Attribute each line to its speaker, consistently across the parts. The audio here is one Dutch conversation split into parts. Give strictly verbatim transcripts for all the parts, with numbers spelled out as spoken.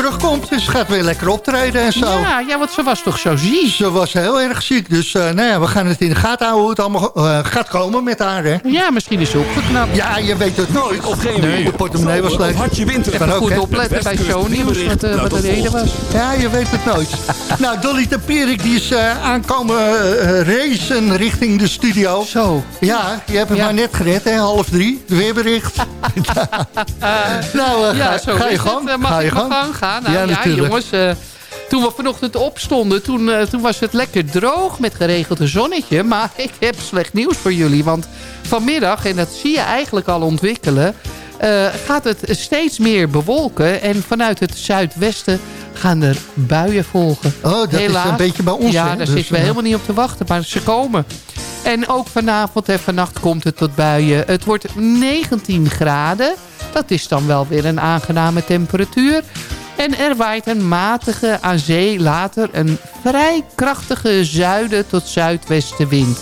Speaker 1: terugkomt. Dus ze gaat weer lekker optreden en zo.
Speaker 2: Ja, ja, want ze was toch zo ziek?
Speaker 1: Ze was heel erg ziek. Dus uh, nou ja, we gaan het in de gaten houden hoe het allemaal uh, gaat komen met haar. Hè?
Speaker 2: Ja, misschien is ze opgeknapt.
Speaker 1: Ja, je weet het nooit.
Speaker 3: Of geen
Speaker 1: nee, de portemonnee was leeg.
Speaker 3: Hartje winter.
Speaker 2: Even goed opletten bij shownieuws wat, uh, wat de reden was.
Speaker 1: Ja, je weet het nooit. Nou, Dolly Tempierik die is uh, aankomen uh, racen richting de studio.
Speaker 2: Zo.
Speaker 1: Ja, je hebt hem
Speaker 2: ja.
Speaker 1: maar net gered, hè? Half drie. De weerbericht. nou, uh,
Speaker 2: ja,
Speaker 1: ga,
Speaker 2: zo
Speaker 1: ga je
Speaker 2: gang.
Speaker 1: gang.
Speaker 2: Het. Mag
Speaker 1: ga je
Speaker 2: ik
Speaker 1: gang.
Speaker 2: gang gaan? Nou,
Speaker 1: ja,
Speaker 2: ja,
Speaker 1: natuurlijk.
Speaker 2: jongens... Uh, Toen we vanochtend opstonden, toen, uh, toen was het lekker droog met geregeld een zonnetje. Maar ik heb slecht nieuws voor jullie. Want vanmiddag, en dat zie je eigenlijk al ontwikkelen... Uh, gaat het steeds meer bewolken. En vanuit het zuidwesten gaan er buien volgen.
Speaker 1: Oh, dat
Speaker 2: Helaas.
Speaker 1: is een beetje bij ons.
Speaker 2: Ja,
Speaker 1: hè?
Speaker 2: daar
Speaker 1: dus,
Speaker 2: zitten we
Speaker 1: uh,
Speaker 2: helemaal niet op te wachten. Maar ze komen. En ook vanavond en vannacht komt het tot buien. Het wordt negentien graden. Dat is dan wel weer een aangename temperatuur. En er waait een matige, aan zee later een vrij krachtige zuiden tot zuidwestenwind.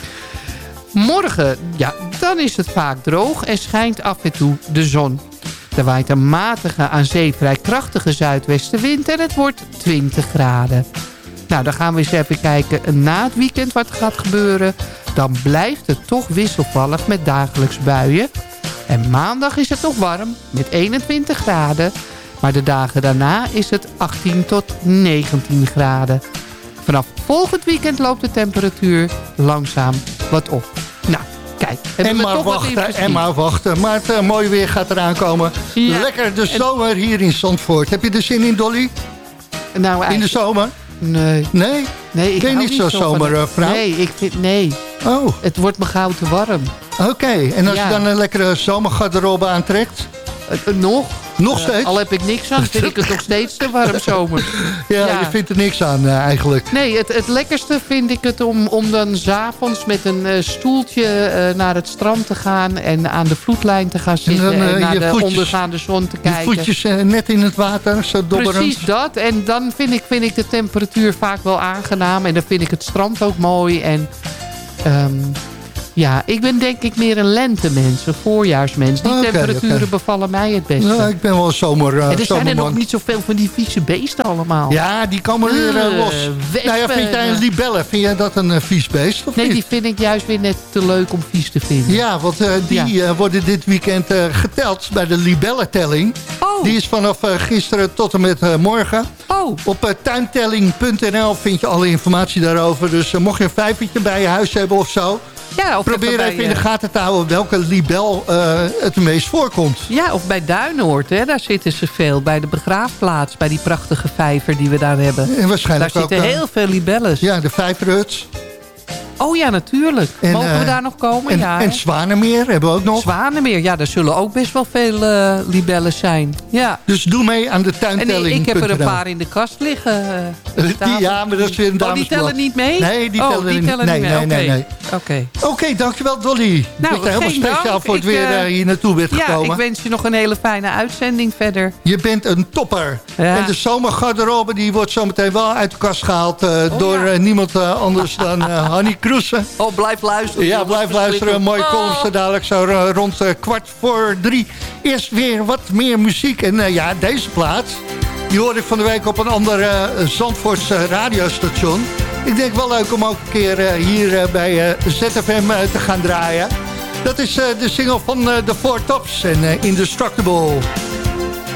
Speaker 2: Morgen, ja, dan is het vaak droog en schijnt af en toe de zon. Er waait een matige, aan zee vrij krachtige zuidwestenwind en het wordt twintig graden. Nou, dan gaan we eens even kijken na het weekend wat er gaat gebeuren. Dan blijft het toch wisselvallig met dagelijks buien. En maandag is het nog warm met eenentwintig graden. Maar de dagen daarna is het achttien tot negentien graden. Vanaf volgend weekend loopt de temperatuur langzaam wat op. Nou, kijk.
Speaker 1: En maar wachten, en maar wachten. Maar het uh, mooie weer gaat eraan komen. Ja. Lekker de zomer hier in Zandvoort. Heb je er zin in, Dolly?
Speaker 2: Nou,
Speaker 1: in de zomer?
Speaker 2: Nee.
Speaker 1: Nee?
Speaker 2: Nee, ik
Speaker 1: ben je niet zo zomervrouw?
Speaker 2: Nee, ik vind, nee.
Speaker 1: Oh.
Speaker 2: Het wordt me gauw te warm.
Speaker 1: Oké, okay. En als
Speaker 2: ja.
Speaker 1: je dan een lekkere zomergarderobe aantrekt?
Speaker 2: Uh, nog?
Speaker 1: Nog steeds?
Speaker 2: Uh, al heb ik niks aan, vind ik het nog steeds te warm zomer.
Speaker 1: ja, ja, je vindt er niks aan uh, eigenlijk.
Speaker 2: Nee, het, het lekkerste vind ik het om, om dan 's avonds met een uh, stoeltje uh, naar het strand te gaan... en aan de vloedlijn te gaan zitten en, dan, uh, en naar de voetjes, ondergaande zon te kijken.
Speaker 1: Je voetjes uh, net in het water, zo dobberend.
Speaker 2: Precies dat. En dan vind ik, vind ik de temperatuur vaak wel aangenaam. En dan vind ik het strand ook mooi. En... Um, Ja, ik ben denk ik meer een lentemens, een voorjaarsmens. Die okay, temperaturen okay. bevallen mij het beste.
Speaker 1: Ja, ik ben wel een zomer uh,
Speaker 2: En er zijn er
Speaker 1: zomerman.
Speaker 2: nog niet zoveel van die vieze beesten allemaal.
Speaker 1: Ja, die komen uh, weer uh, los. Wespen. Nou ja, vind jij een libelle, vind jij dat een uh, vies beest? Of
Speaker 2: nee,
Speaker 1: niet?
Speaker 2: Die vind ik juist weer net te leuk om vies te vinden.
Speaker 1: Ja, want uh, die ja. uh, worden dit weekend uh, geteld bij de libellentelling.
Speaker 2: Oh.
Speaker 1: Die is vanaf uh, gisteren tot en met uh, morgen.
Speaker 2: Oh.
Speaker 1: Op uh, tuintelling punt n l vind je alle informatie daarover. Dus uh, mocht je een vijvertje bij je huis hebben of zo...
Speaker 2: Ja, of
Speaker 1: probeer even,
Speaker 2: bij,
Speaker 1: in de gaten te houden welke libel uh, het meest voorkomt.
Speaker 2: Ja, of bij Duinoord, hè, daar zitten ze veel. Bij de begraafplaats, bij die prachtige vijver die we daar hebben.
Speaker 1: En waarschijnlijk
Speaker 2: daar zitten
Speaker 1: ook,
Speaker 2: heel veel libelles.
Speaker 1: Ja, de vijverhuts.
Speaker 2: Oh ja, natuurlijk. En, Mogen uh, we daar nog komen?
Speaker 1: En,
Speaker 2: ja,
Speaker 1: en Zwanemeer hebben we ook nog.
Speaker 2: Zwanemeer, ja, daar zullen ook best wel veel uh, libellen zijn. Ja.
Speaker 1: Dus doe mee aan de tuintelling.
Speaker 2: En ik heb er een paar in de kast liggen. Uh,
Speaker 1: die, ja, maar dat is weer een damesblad.
Speaker 2: Oh, die tellen niet mee?
Speaker 1: Nee, die
Speaker 2: oh,
Speaker 1: tellen,
Speaker 2: die tellen
Speaker 1: nee,
Speaker 2: niet
Speaker 1: nee,
Speaker 2: mee.
Speaker 1: Nee, nee,
Speaker 2: Oké, okay.
Speaker 1: okay. okay, dankjewel Dolly.
Speaker 2: Nou,
Speaker 1: dat je helemaal speciaal
Speaker 2: dank.
Speaker 1: voor het
Speaker 2: ik,
Speaker 1: weer uh, hier naartoe bent
Speaker 2: ja,
Speaker 1: gekomen.
Speaker 2: Ja, ik wens je nog een hele fijne uitzending verder.
Speaker 1: Je bent een topper.
Speaker 2: Ja.
Speaker 1: En de zomergarderobe die wordt zometeen wel uit de kast gehaald... Uh, oh, door ja. uh, niemand uh, anders dan uh, Hanny Kroesen.
Speaker 2: Oh, blijf luisteren.
Speaker 1: Ja, blijf luisteren. Mooie
Speaker 2: oh.
Speaker 1: komst dadelijk zo uh, rond uh, kwart voor drie. Eerst weer wat meer muziek. En uh, ja, deze plaat... die hoorde ik van de week op een ander uh, Zandvoorts uh, radiostation. Ik denk wel leuk om ook een keer uh, hier uh, bij uh, Z F M uh, te gaan draaien. Dat is uh, de single van uh, The Four Tops en uh, Indestructible.